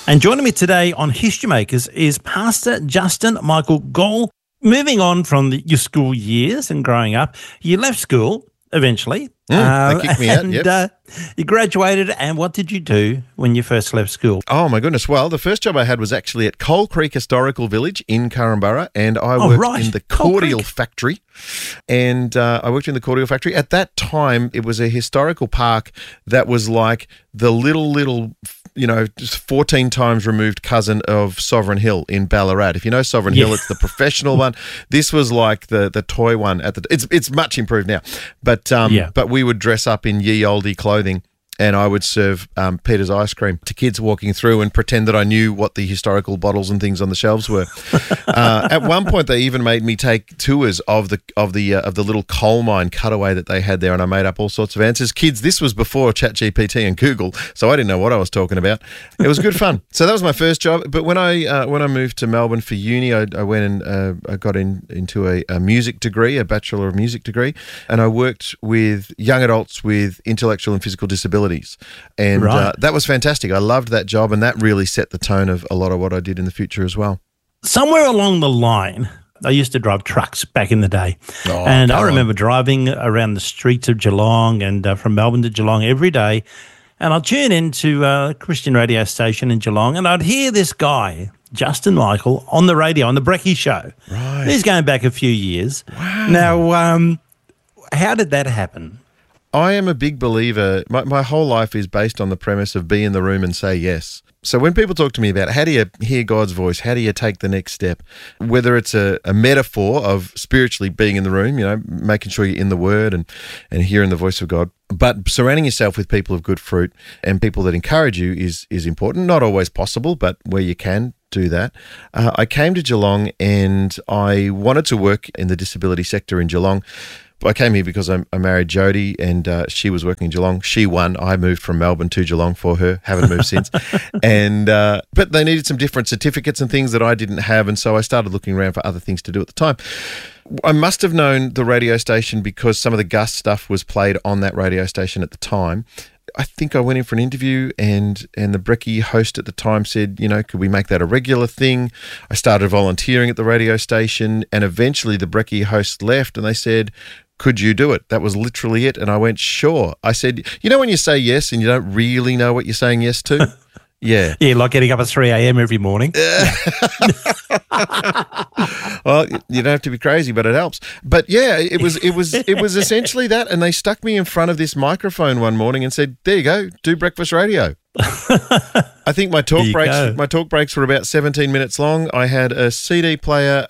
And joining me today on History Makers is Pastor Justin Michael Gall. Moving on from your school years and growing up, you left school eventually. They kicked me out, yep. You graduated, and what did you do when you first left school? Oh, my goodness. Well, the first job I had was actually at Coal Creek Historical Village in Carramburra, and I worked in the cordial factory. And I worked in the cordial factory. At that time, it was a historical park that was like the little, just 14 times removed cousin of Sovereign Hill in Ballarat. If you know Sovereign Hill, it's the professional one. This was like the toy one. It's much improved now. But we would dress up in ye olde clothing, and I would serve Peter's ice cream to kids walking through and pretend that I knew what the historical bottles and things on the shelves were. At one point, they even made me take tours of the little coal mine cutaway that they had there, and I made up all sorts of answers. Kids, this was before ChatGPT and Google, so I didn't know what I was talking about. It was good fun. So that was my first job. But when I moved to Melbourne for uni, I went and I got into a music degree, a Bachelor of Music degree, and I worked with young adults with intellectual and physical disabilities. And that was fantastic. I loved that job, and that really set the tone of a lot of what I did in the future as well. Somewhere along the line, I used to drive trucks back in the day. And I remember driving around the streets of Geelong and from Melbourne to Geelong every day. And I'd tune into a Christian radio station in Geelong, and I'd hear this guy, Justin Michael, on the radio, on the Brecky Show. Right. He's going back a few years. Wow. Now, how did that happen? I am a big believer. My whole life is based on the premise of be in the room and say yes. So when people talk to me about how do you hear God's voice, how do you take the next step, whether it's a metaphor of spiritually being in the room, making sure you're in the Word and hearing the voice of God, but surrounding yourself with people of good fruit and people that encourage you is important. Not always possible, but where you can, do that. I came to Geelong and I wanted to work in the disability sector in Geelong. I came here because I married Jodie, and she was working in Geelong. She won. I moved from Melbourne to Geelong for her. Haven't moved since. And but they needed some different certificates and things that I didn't have, and so I started looking around for other things to do at the time. I must have known the radio station because some of the Gus stuff was played on that radio station at the time. I think I went in for an interview and the Brecky host at the time said, could we make that a regular thing? I started volunteering at the radio station, and eventually the Brecky host left and they said, could you do it? That was literally it. And I went, sure. I said, when you say yes and you don't really know what you're saying yes to? Yeah. Yeah, like getting up at 3 a.m. every morning. Well, you don't have to be crazy, but it helps. But yeah, it was essentially that. And they stuck me in front of this microphone one morning and said, there you go, do breakfast radio. I think my talk breaks were about 17 minutes long. I had a CD player,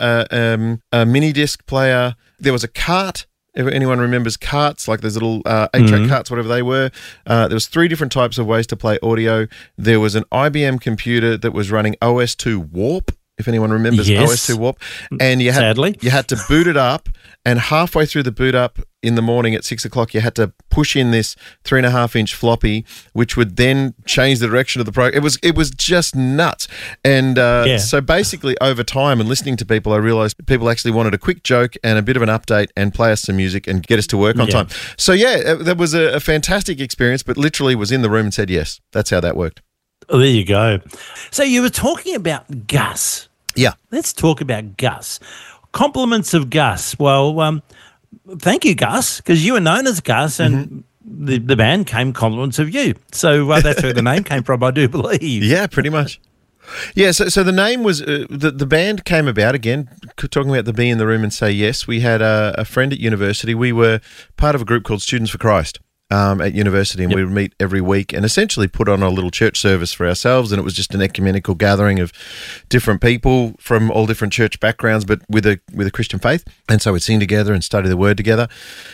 a mini disc player. There was a cart. If anyone remembers carts, like those little 8-track carts, whatever they were, there was 3 different types of ways to play audio. There was an IBM computer that was running OS2 Warp, if anyone remembers OS2 Warp. And you had to boot it up, and halfway through the boot up in the morning at 6 o'clock, you had to push in this 3.5-inch floppy, which would then change the direction of the program. It was just nuts. And so basically over time and listening to people, I realized people actually wanted a quick joke and a bit of an update and play us some music and get us to work on time. So that was a fantastic experience, but literally was in the room and said yes. That's how that worked. Oh, there you go. So you were talking about Gus. Yeah. Let's talk about Gus. Compliments of Gus. Well, thank you, Gus, because you were known as Gus, and the band came compliments of you. So that's where the name came from, I do believe. Yeah, pretty much. Yeah, so the name was the band came about, again, talking about the be in the room and say yes. We had a friend at university. We were part of a group called Students for Christ at university, and we would meet every week and essentially put on a little church service for ourselves, and it was just an ecumenical gathering of different people from all different church backgrounds, but with a Christian faith. And so we'd sing together and study the Word together.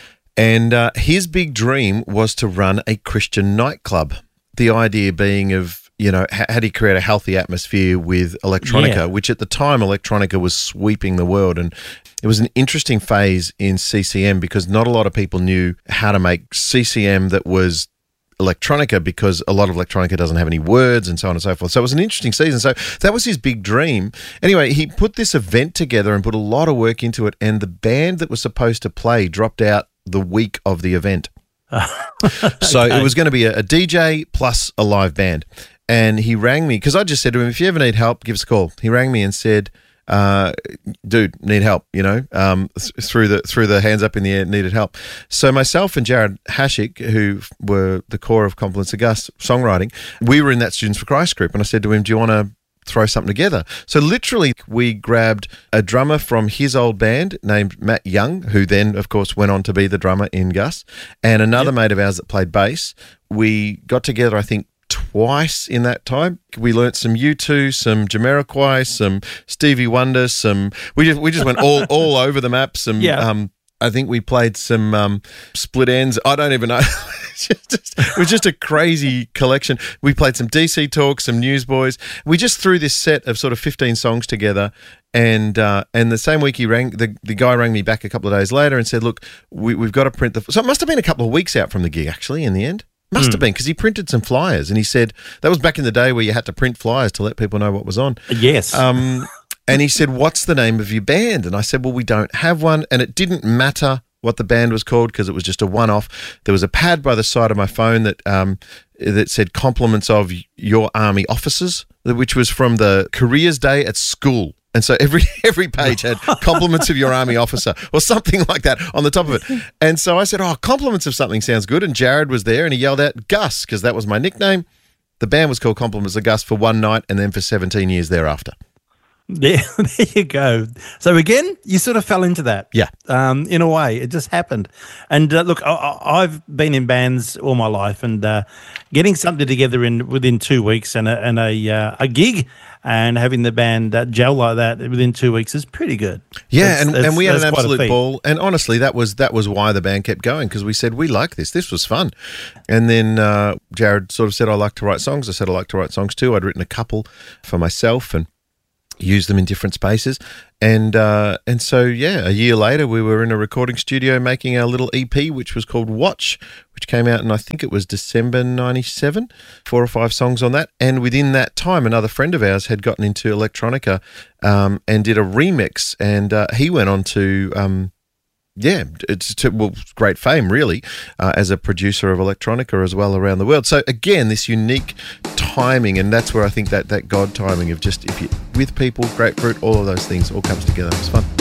And his big dream was to run a Christian nightclub. The idea being of, how do you create a healthy atmosphere with electronica, which at the time electronica was sweeping the world. And it was an interesting phase in CCM because not a lot of people knew how to make CCM that was electronica, because a lot of electronica doesn't have any words and so on and so forth. So it was an interesting season. So that was his big dream. Anyway, he put this event together and put a lot of work into it, and the band that was supposed to play dropped out the week of the event. So it was going to be a DJ plus a live band. and he rang me because I just said to him, if you ever need help, give us a call. He rang me and said, dude, need help, through the hands up in the air, needed help. So myself and Jared Hashik, who were the core of Compliments of Gus songwriting, we were in that Students for Christ group, and I said to him, do you want to throw something together? So literally we grabbed a drummer from his old band named Matt Young, who then of course went on to be the drummer in Gus, and another mate of ours that played bass. We got together, I think, twice in that time. We learnt some U2, some Jamiroquai, some Stevie Wonder, we just went all over the map. I think we played some Split Ends. I don't even know. It was just a crazy collection. We played some DC Talk, some Newsboys. We just threw this set of sort of 15 songs together, and the same week the guy rang me back a couple of days later and said, look, we've got to print so it must have been a couple of weeks out from the gig actually in the end. Must have been, because he printed some flyers, and he said that was back in the day where you had to print flyers to let people know what was on. Yes. And he said, what's the name of your band? And I said, well, we don't have one. And it didn't matter what the band was called because it was just a one-off. There was a pad by the side of my phone that said Compliments of Your Army Officers, which was from the Careers Day at school. And so every page had compliments of your army officer or something like that on the top of it. And so I said, compliments of something sounds good. And Jared was there and he yelled out Gus, because that was my nickname. The band was called Compliments of Gus for one night and then for 17 years thereafter. Yeah, there you go. So again, you sort of fell into that. Yeah. In a way, it just happened. And look, I've been in bands all my life, and getting something together within 2 weeks and a gig and having the band gel like that within 2 weeks is pretty good. Yeah, and we had an absolute ball. And honestly, that was why the band kept going, because we said, we like this. This was fun. And then Jared sort of said, I like to write songs. I said, I like to write songs too. I'd written a couple for myself and use them in different spaces. And so, a year later, we were in a recording studio making our little EP, which was called Watch, which came out in, I think it was December 97, 4 or 5 songs on that. And within that time, another friend of ours had gotten into electronica and did a remix. And he went on to... great fame, really, as a producer of electronica as well around the world. So again, this unique timing, and that's where I think that God timing of just, if you with people, grapefruit, all of those things all comes together. It's fun.